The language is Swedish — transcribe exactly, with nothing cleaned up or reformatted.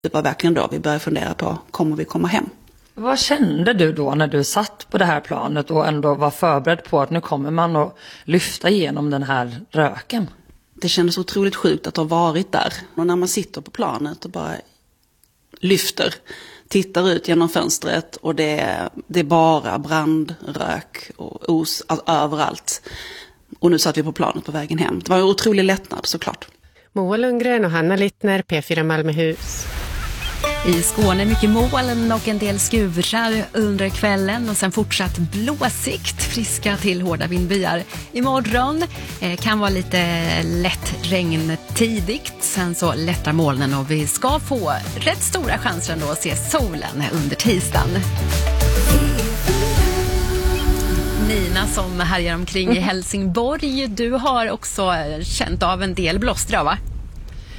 Det var verkligen då vi började fundera på, kommer vi komma hem? Vad kände du då när du satt på det här planet och ändå var förberedd på att nu kommer man att lyfta igenom den här röken? Det kändes otroligt sjukt att ha varit där. Och när man sitter på planet och bara lyfter, tittar ut genom fönstret och det är, det är bara brandrök och os alltså, överallt. Och nu satt vi på planet på vägen hem. Det var en otrolig lättnad såklart. Moa Lundgren och Hanna Littner, P fyra Malmöhus. I Skåne mycket moln och en del skurar under kvällen och sen fortsatt blåsikt, friska till hårda vindbyar. Imorgon eh, kan vara lite lätt regn tidigt, sen så lättar molnen och vi ska få rätt stora chanser ändå att se solen under tisdagen. Nina som härjar omkring i Helsingborg, du har också känt av en del blåster, va?